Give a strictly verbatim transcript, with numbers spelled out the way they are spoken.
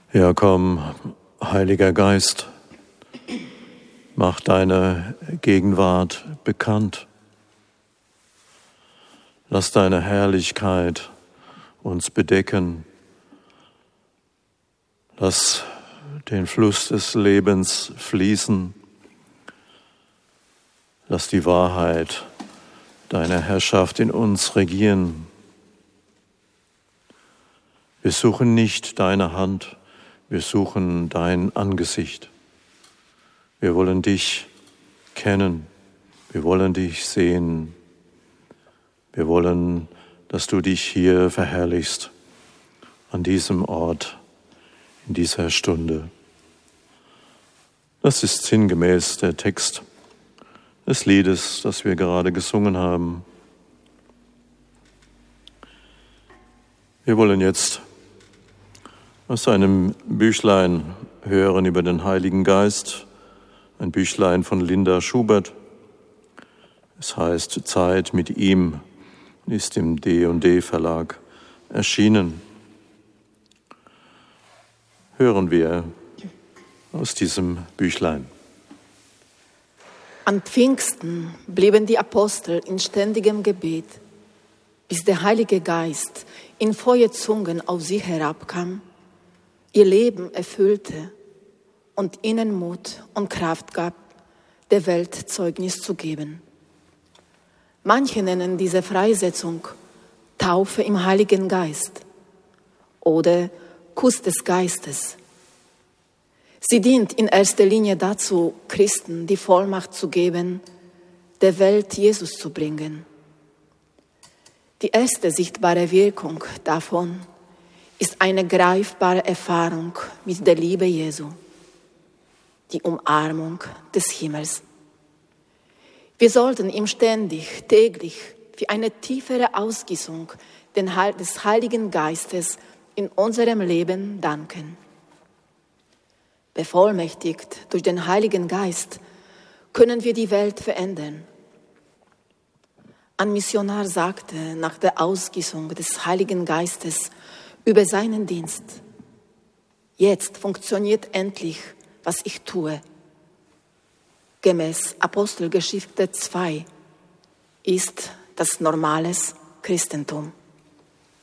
Ja, komm, Heiliger Geist, mach deine Gegenwart bekannt. Lass deine Herrlichkeit uns bedecken. Lass den Fluss des Lebens fließen. Lass die Wahrheit deiner Herrschaft in uns regieren. Wir suchen nicht deine Hand, wir suchen dein Angesicht. Wir wollen dich kennen, wir wollen dich sehen. Wir wollen, dass du dich hier verherrlichst, an diesem Ort, in dieser Stunde. Das ist sinngemäß der Text des Liedes, das wir gerade gesungen haben. Wir wollen jetzt aus einem Büchlein hören über den Heiligen Geist, ein Büchlein von Linda Schubert. Es heißt Zeit mit ihm, ist im D und D Verlag erschienen. Hören wir aus diesem Büchlein. An Pfingsten blieben die Apostel in ständigem Gebet, bis der Heilige Geist in Feuerzungen auf sie herabkam, ihr Leben erfüllte und ihnen Mut und Kraft gab, der Welt Zeugnis zu geben. Manche nennen diese Freisetzung Taufe im Heiligen Geist oder Kuss des Geistes. Sie dient in erster Linie dazu, Christen die Vollmacht zu geben, der Welt Jesus zu bringen. Die erste sichtbare Wirkung davon ist eine greifbare Erfahrung mit der Liebe Jesu, die Umarmung des Himmels. Wir sollten ihm ständig, täglich für eine tiefere Ausgießung des Heiligen Geistes in unserem Leben danken. Bevollmächtigt durch den Heiligen Geist können wir die Welt verändern. Ein Missionar sagte nach der Ausgießung des Heiligen Geistes über seinen Dienst: Jetzt funktioniert endlich, was ich tue. Gemäß Apostelgeschichte zwei ist das normales Christentum.